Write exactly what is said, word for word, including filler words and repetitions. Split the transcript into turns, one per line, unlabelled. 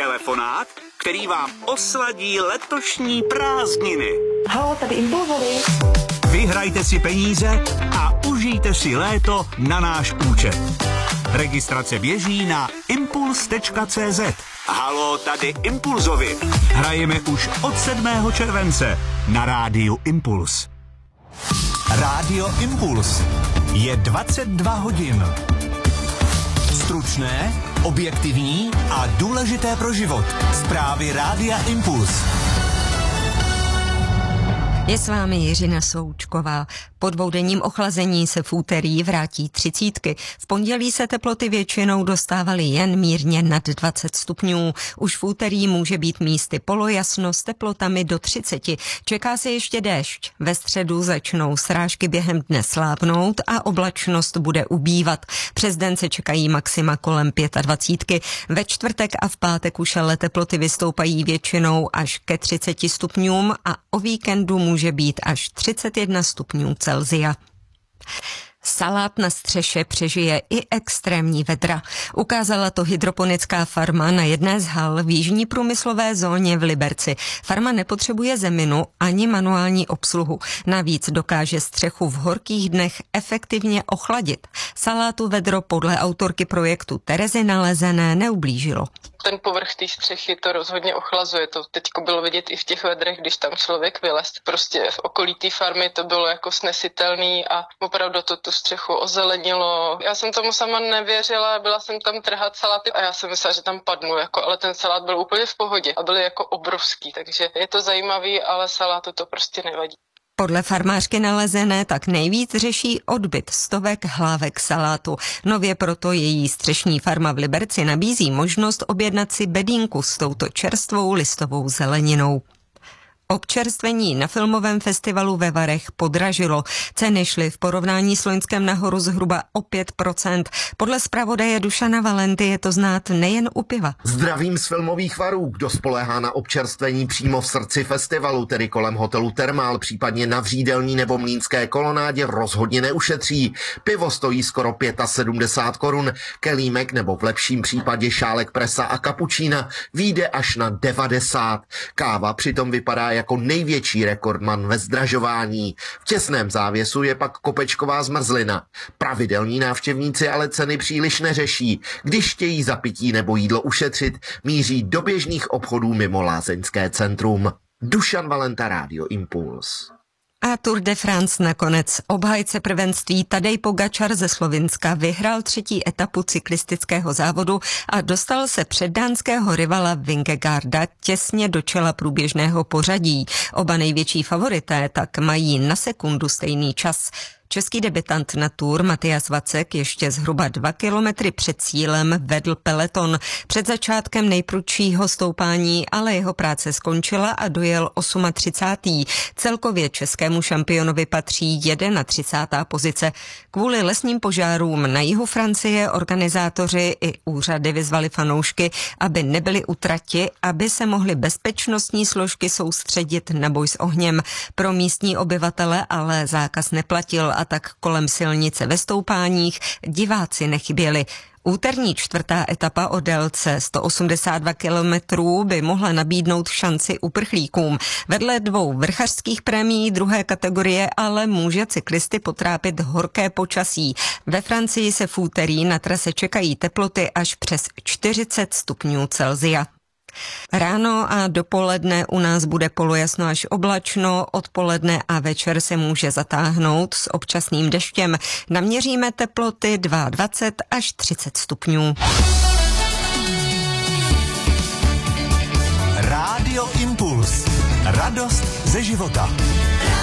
Telefonát, který vám osladí letošní prázdniny.
Halo, tady Impulzovi.
Vyhrajte si peníze a užijte si léto na náš účet. Registrace běží na impuls tečka cé zet. Halo, tady Impulzovi. Hrajeme už od sedmého července na rádiu Impuls. Rádio Impuls. Je dvacet dva hodin. Stručné, objektivní a důležité pro život. Zprávy Rádia Impuls.
Je s vámi Jiřina Součková. Po dvoudenním ochlazení se v úterý vrátí třicítky. V pondělí se teploty většinou dostávaly jen mírně nad dvacet stupňů. Už v úterý může být místy polojasno s teplotami do třiceti. Čeká se ještě déšť. Ve středu začnou srážky během dne slábnout a oblačnost bude ubývat. Přes den se čekají maxima kolem dvacítky pěti. Ve čtvrtek a v pátek už ale teploty vystoupají většinou až ke třiceti stupňům a o víkendu může být až třicet jedna stupňů Celsia. Salát na střeše přežije i extrémní vedra. Ukázala to hydroponická farma na jedné z hal v jižní průmyslové zóně v Liberci. Farma nepotřebuje zeminu ani manuální obsluhu. Navíc dokáže střechu v horkých dnech efektivně ochladit. Salátu vedro podle autorky projektu Terezy Nalezené neublížilo.
Ten povrch té střechy to rozhodně ochlazuje. To teďko bylo vidět i v těch vedrech, když tam člověk vylez. Prostě v okolí té farmy to bylo jako snesitelný a opravdu to tu střechu ozelenilo. Já jsem tomu sama nevěřila, byla jsem tam trhat saláty a já jsem myslela, že tam padnu, jako, ale ten salát byl úplně v pohodě a byl jako obrovský, takže je to zajímavý, ale salátu to prostě nevadí.
Podle farmářky Nalezené tak nejvíc řeší odbyt stovek hlávek salátu. Nově proto její střešní farma v Liberci nabízí možnost objednat si bedínku s touto čerstvou listovou zeleninou. Občerstvení na filmovém festivalu ve Varech podražilo. Ceny šly v porovnání s loňském nahoru zhruba o pět procent. Podle zpravodaje Dušana Valenty je to znát nejen u piva.
Zdravím z filmových Varů. Kdo spoléhá na občerstvení přímo v srdci festivalu, tedy kolem hotelu Thermal, případně na Vřídelní nebo Mlýnské kolonádě, rozhodně neušetří. Pivo stojí skoro sedmdesát pět korun, kelímek nebo v lepším případě šálek presa a kapučína vyjde až na devadesát. Káva přitom vypadá jako největší rekordman ve zdražování. V těsném závěsu je pak kopečková zmrzlina. Pravidelní návštěvníci ale ceny příliš neřeší. Když chtějí za pití nebo jídlo ušetřit, míří do běžných obchodů mimo lázeňské centrum. Dušan Valenta, Rádio Impuls.
A Tour de France nakonec. Obhájce prvenství Tadej Pogačar ze Slovinska vyhrál třetí etapu cyklistického závodu a dostal se před dánského rivala Vingegaarda těsně do čela průběžného pořadí. Oba největší favorité tak mají na sekundu stejný čas. Český debutant na Tour Matyas Vacek ještě zhruba dva kilometry před cílem vedl peleton. Před začátkem nejprudšího stoupání ale jeho práce skončila a dojel třicátý osmý Celkově českému šampionovi patří třicátá první pozice. Kvůli lesním požárům na jihu Francie organizátoři i úřady vyzvali fanoušky, aby nebyli u trati, aby se mohly bezpečnostní složky soustředit na boj s ohněm. Pro místní obyvatele ale zákaz neplatil a tak kolem silnice ve stoupáních diváci nechyběli. Úterní čtvrtá etapa o délce sto osmdesát dva kilometrů by mohla nabídnout šanci uprchlíkům. Vedle dvou vrchařských prémií druhé kategorie ale může cyklisty potrápit horké počasí. Ve Francii se v úterý na trase čekají teploty až přes čtyřicet stupňů Celsia. Ráno a dopoledne u nás bude polojasno až oblačno, odpoledne a večer se může zatáhnout s občasným deštěm. Naměříme teploty dvacet dva až třicet stupňů.
Rádio Impuls. Radost ze života.